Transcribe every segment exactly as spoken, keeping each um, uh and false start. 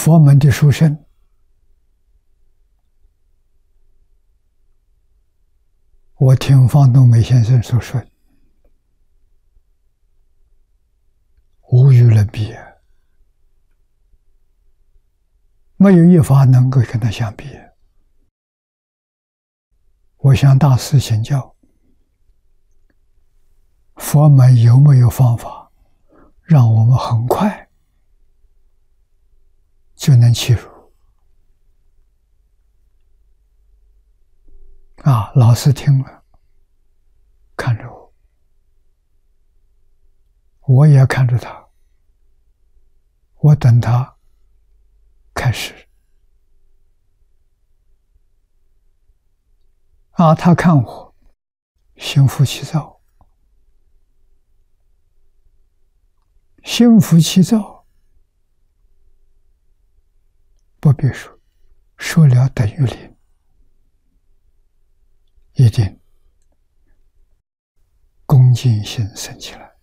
佛门的书生，我听方东梅先生所说，无与伦比，没有一法能够跟他相比。我向大师请教，佛门有没有方法让我们很快就能契入？啊，老师听了，看着我，我也看着他，我等他开始。啊，他看我，心浮气躁，心浮气躁，不必说，说了等于零。一定恭敬心升起来，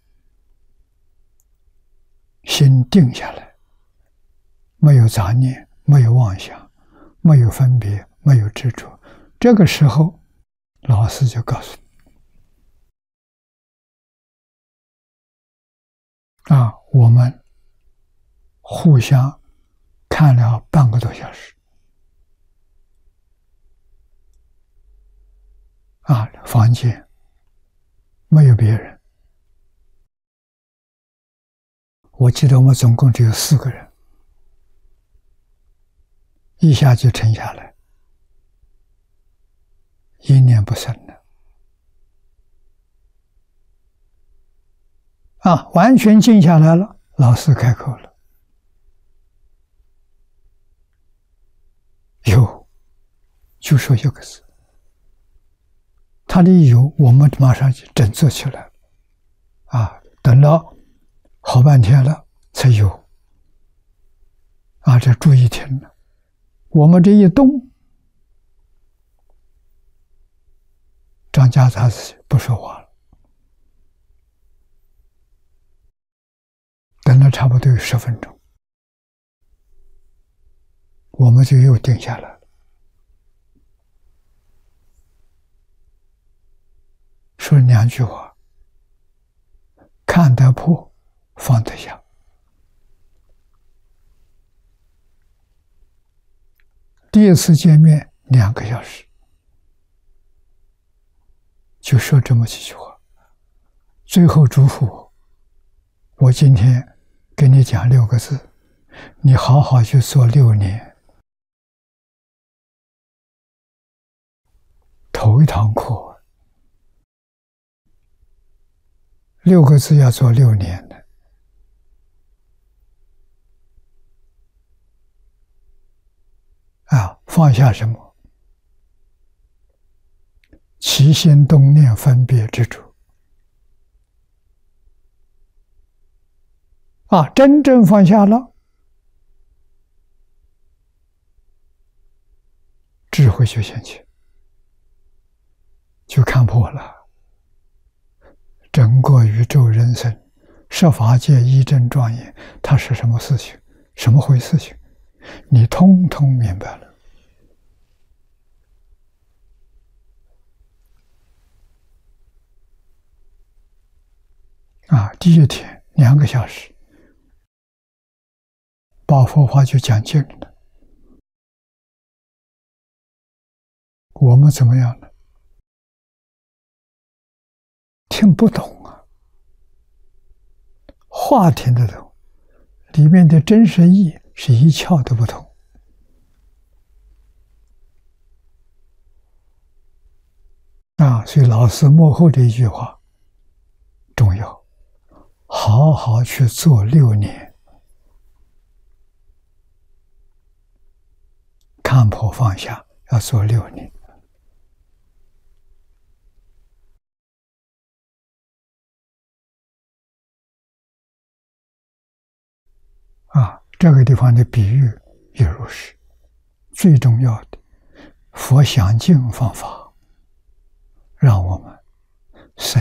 心定下来，没有杂念，没有妄想，没有分别，没有执着。这个时候，老师就告诉你啊，我们互相看了半个多小时。啊，房间没有别人，我记得我们总共只有四个人，一下就沉下来，一念不生了。啊，完全静下来了，老师开口了，有，就说一个字。他的有，我们马上就振作起来了，啊，等了好半天了才有，啊，这注意听了，我们这一动，张家杂子不说话了，等了差不多有十分钟，我们就又定下来了。说两句话，看得破，放得下。第一次见面两个小时，就说这么几句话，最后嘱咐我，我今天跟你讲六个字，你好好去做六年。头一堂课。六个字要做六年的，啊，放下什么？起心动念分别执着，啊，真正放下了，智慧就现前，就看破了。整个宇宙人生，十法界一真庄严，它是什么事情？什么回事情？你通通明白了。啊，第一天两个小时，把佛法就讲尽了。我们怎么样呢？听不懂啊，话听得懂，里面的真实意是一窍都不通。啊，所以老师幕后的一句话重要，好好去做六年，看破放下，要做六年。啊，这个地方的比喻也如是。最重要的，佛想尽方法，让我们